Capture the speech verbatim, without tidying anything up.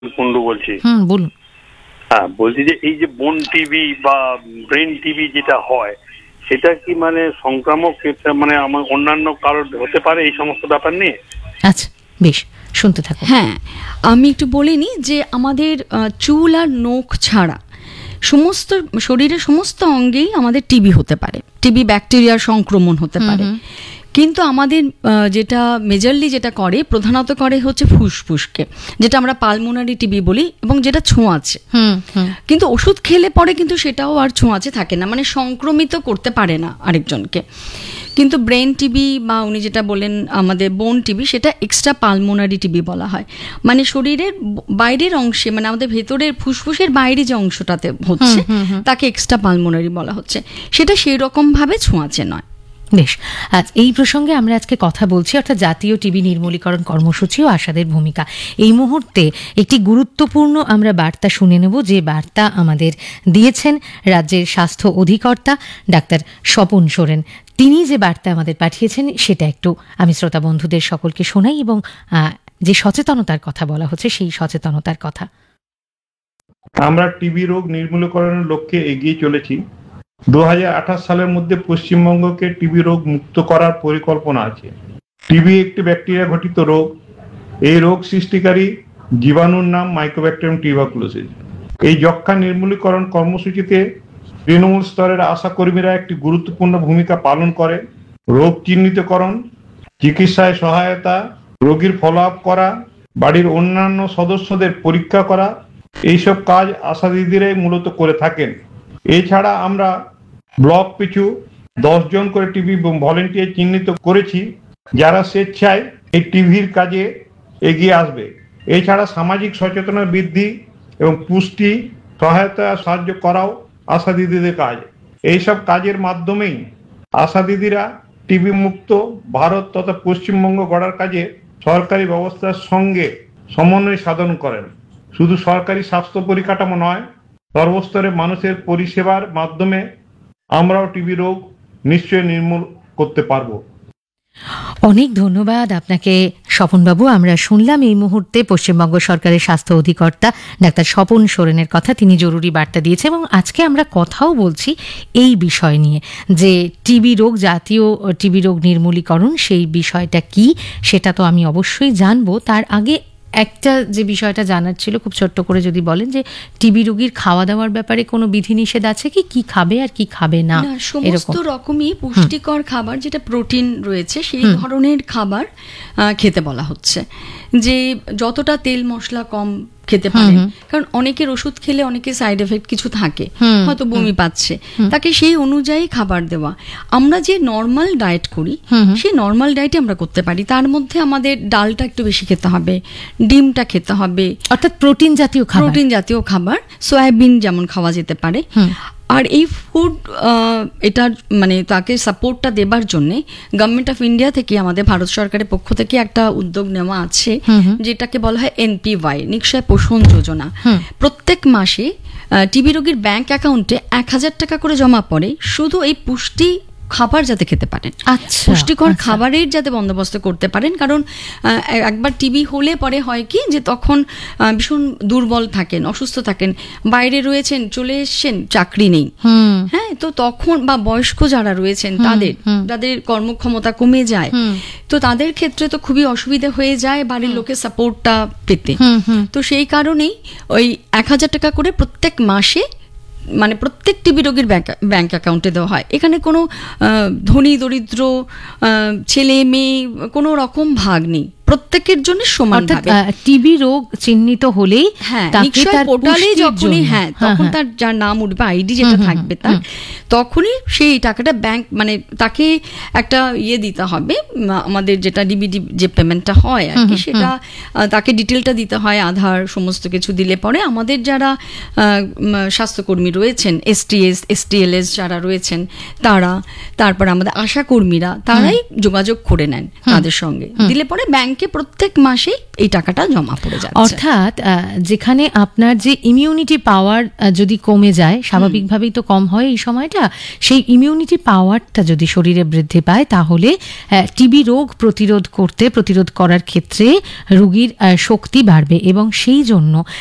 কুন্ডু বলছি। হুম, বলুন। হ্যাঁ, বলছি যে এই যে বোন টিভি বা ব্রেন টিভি যেটা হয়, সেটা কি মানে সংক্রামক, এটা মানে আমার অন্যান্য কারোর হতে পারে এই সমস্ত ব্যাপার নিয়ে? আচ্ছা, বেশ, শুনতে থাকুন। হ্যাঁ, আমি একটু বলে নিই যে আমাদের আহ, চুল আর নখ ছাড়া সমস্ত শরীরের সমস্ত অঙ্গেই আমাদের টিবি হতে পারে, টিবি ব্যাকটেরিয়ার সংক্রমণ হতে পারে। কিন্তু আমাদের আহ, যেটা মেজরলি যেটা করে, প্রধানত করে হচ্ছে ফুসফুসকে, যেটা আমরা পালমোনারি টিবি বলি, এবং যেটা ছোঁয়াচে। হুম হুম কিন্তু ওষুধ খেলে পরে কিন্তু সেটাও আর ছোঁয়াচে থাকে না, মানে সংক্রমিত করতে পারে না আরেকজনকে। কিন্তু ব্রেন টিবি বা উনি যেটা বলেন আমাদের বোন টিবি, সেটা এক্সট্রা পালমোনারি টিবি বলা হয়। মানে শরীরের ব- বাইরের অংশে, মানে আমাদের ভেতরের ফুসফুসের বাইরে যে অংশটাতে হচ্ছে তাকে এক্সট্রা পালমোনারি বলা হচ্ছে। সেটা সেই রকম ভাবে ছোঁয়াচে নয়। বেশ, আজ এই প্রসঙ্গে আমরা আজকে কথা বলছি, অর্থাৎ জাতীয় টিবি নির্মূলীকরণ কর্মসূচি ও আশাদের ভূমিকা। এই মুহূর্তে একটি গুরুত্বপূর্ণ আমরা বার্তা শুনে নেব, যে বার্তা আমাদের দিয়েছেন রাজ্যের স্বাস্থ্য অধিকর্তা ডাক্তার স্বপন সোরেন। তিনি যে বার্তা আমাদের পাঠিয়েছেন সেটা একটু আমি শ্রোতা বন্ধুদের সকলকে শোনাই, এবং আহ, যে সচেতনতার কথা বলা হচ্ছে সেই সচেতনতার কথা। আমরা টিবি রোগ নির্মূলীকরণের লক্ষ্যে এগিয়ে চলেছি। দু হাজার আঠাশ সালের মধ্যে পশ্চিমবঙ্গকে টিবি রোগ মুক্ত করার পরিকল্পনা আছে। টিবি একটি ব্যাকটেরিয়া ঘটিত রোগ। এই রোগ সৃষ্টিকারী জীবাণুর নাম মাইক্রোব্যাকটেরিয়াম টিউবারকুলোসিস। এই যক্ষ্মা নির্মূলীকরণ কর্মসূচিতে তৃণমূল স্তরের আশা কর্মীরা একটি গুরুত্বপূর্ণ ভূমিকা পালন করে। রোগ চিহ্নিতকরণ, চিকিৎসায় সহায়তা, রোগীর ফলো আপ করা, বাড়ির অন্যান্য সদস্যদের পরীক্ষা করা, এইসব কাজ আশা দিদিরাই মূলত করে থাকেন। এছাড়া আমরা ব্লক পিছু দশ জন করে টিবি ভলেন্টিয়ার চিহ্নিত করেছি, যারা স্বেচ্ছায় এই টিভির কাজে এগিয়ে আসবে। এছাড়া সামাজিক সচেতনতা বৃদ্ধি এবং পুষ্টি সহায়তা সাহায্য করাও আশা দিদিদের কাজ। এইসব কাজের মাধ্যমেই আশা দিদিরা টিবি মুক্ত ভারত তথা পশ্চিমবঙ্গ গড়ার কাজে সরকারি ব্যবস্থার সঙ্গে সমন্বয় সাধন করেন। শুধু সরকারি স্বাস্থ্য পরিকাঠামো নয়, সর্বস্তরের মানুষের পরিষেবার মাধ্যমে আমরাও টিবি রোগ নিশ্চয়ই নির্মূল করতে পারবো। অনেক ধন্যবাদ আপনাকে স্বপনবাবু। আমরা শুনলাম এই মুহূর্তে পশ্চিমবঙ্গ সরকারের স্বাস্থ্য অধিকর্তা ডাক্তার স্বপন সোরেনের কথা। তিনি জরুরি বার্তা দিয়েছে, এবং আজকে আমরা কথাও বলছি এই বিষয় নিয়ে, যে টিবি রোগ, জাতীয় টিবি রোগ নির্মূলীকরণ, সেই বিষয়টা কি সেটা তো আমি অবশ্যই জানবো। তার আগে একটা যে বিষয়টা জানার ছিল, খুব ছোট্ট করে যদি বলেন, যে টিবি রোগীর খাওয়া দাওয়ার ব্যাপারে কোনো বিধিনিষেধ আছে কি, কি খাবে আর কি খাবে না? না, সমস্ত রকমই পুষ্টিকর খাবার, যেটা প্রোটিন রয়েছে সেই ধরনের খাবার আহ, খেতে বলা হচ্ছে। যে যতটা তেল মশলা কম খেতে পারে, কারণ অনেকের ওষুধ খেলে অনেকের সাইড এফেক্ট কিছু থাকে, হয়তো বমি পাচ্ছে, তাকে সেই অনুযায়ী খাবার দেওয়া। আমরা যে নর্মাল ডায়েট করি সেই নর্মাল ডায়েটে আমরা করতে পারি। তার মধ্যে আমাদের ডালটা একটু বেশি খেতে হবে, ডিমটা খেতে হবে, অর্থাৎ প্রোটিন জাতীয় খাবার, প্রোটিন জাতীয় খাবার, সয়াবিন যেমন খাওয়া যেতে পারে। আর এই ফুড এটার মানে তাকে সাপোর্টটা দেবার জন্য গভর্নমেন্ট অফ ইন্ডিয়া থেকে, আমাদের ভারত সরকারের পক্ষ থেকে একটা উদ্যোগ নেওয়া আছে, যেটাকে বলা হয় এনপিওয়াই, নিশ্চয় পোষণ যোজনা। প্রত্যেক মাসে টিবি রোগীর ব্যাংক অ্যাকাউন্টে এক হাজার টাকা করে জমা পড়ে, শুধু এই পুষ্টি খাবার যাতে খেতে পারেন, আচ্ছা, পুষ্টিকর আচ্ছা। খাবারের যাতে বন্দোবস্ত করতে পারেন। কারণ আহ, একবার টিবি হলে পরে হয় কি, যে তখন আহ, ভীষণ দুর্বল থাকেন, অসুস্থ থাকেন, বাইরে রয়েছেন, চলে এসছেন, চাকরি নেই, হ্যাঁ, তো তখন বা বয়স্ক যারা রয়েছেন তাদের তাদের কর্মক্ষমতা কমে যায়, তো তাদের ক্ষেত্রে তো খুবই অসুবিধা হয়ে যায় বাড়ির লোকের সাপোর্টটা পেতে। তো সেই কারণেই ওই এক হাজার টাকা করে প্রত্যেক মাসে, মানে প্রত্যেক টিবি রোগীর ব্যাংক অ্যাকাউন্টে দেওয়া হয়। এখানে কোনো আহ, ধনী দরিদ্র, আহ, ছেলে মেয়ে, কোনো রকম ভাগ নেই, প্রত্যেকের জন্য সমানভাবে। টিবি রোগ চিহ্নিত হলেই হ্যাঁ, তাকে নিশ্চয়ই তার পোর্টালে পুষ্টির যখনই, জন্য- হ্যাঁ, হ্যাঁ, তখন হ্যাঁ। তার যার নাম উঠবে, আইডি যেটা থাকবে তার, তখনই সেই টাকাটা ব্যাংক, মানে তাকে একটা ইয়ে দিতে হবে, উম, আমাদের যেটা ডিবিডি যে পেমেন্টটা হয় আর কি, সেটা আহ, তাকে ডিটেলটা দিতে হয়, আধার সমস্ত কিছু দিলে পরে আমাদের যারা আহ, উম, স্বাস্থ্যকর্মী রয়েছেন, এসটিএস এসটিএলএস যারা রয়েছেন তারা, তারপর আমাদের আশা কর্মীরা, তারাই যোগাযোগ করে নেন তাদের সঙ্গে, দিলে পরে ব্যাংকে ব্যাংকে প্রত্যেক মাসে এই টাকাটা জমা পড়ে যাচ্ছে। অর্থাৎ যেখানে আপনার যে ইমিউনিটি পাওয়ার যদি কমে যায়, স্বাভাবিকভাবেই তো কম হয় এই সময়টা, সেই ইমিউনিটি পাওয়ারটা যদি শরীরে বৃদ্ধি পায় তাহলে টিবি রোগ প্রতিরোধ করতে প্রতিরোধ করার ক্ষেত্রে রোগীর শক্তি বাড়বে এবং সেই জন্য